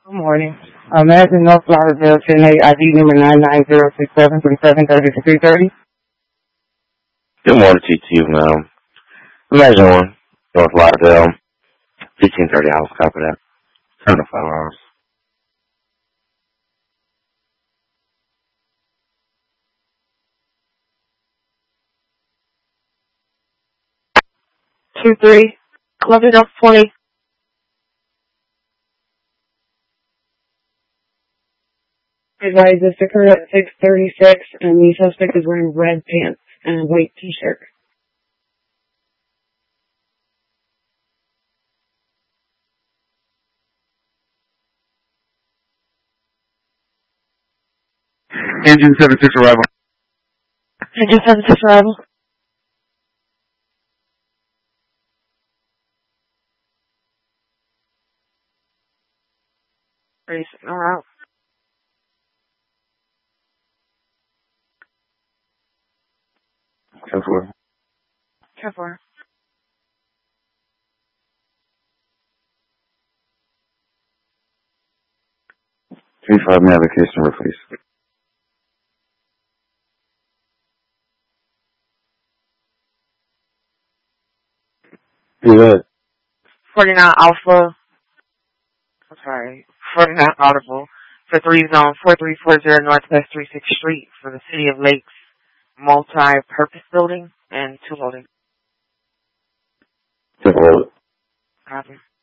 Good morning. Imagine North Lauderdale, 10-8, ID number 990673730-330. Good morning to you, ma'am. Imagine one, North Lauderdale, 1530 hours, copy that. Turn to 5 hours. Two three, Lauderdale 20. Advise this occurred at 6:36, and the suspect is wearing red pants and a white t-shirt. Engine 76 arrival. Engine 76 arrival. Race en route. 10-4. 10-4. 3-5 navigation replace. Good. 49 Alpha. I'm sorry. 49 Audible. For 3 zone 4340 Northwest 36th Street for the City of Lakes multi-purpose building and 2 loading. 10-4. Copy.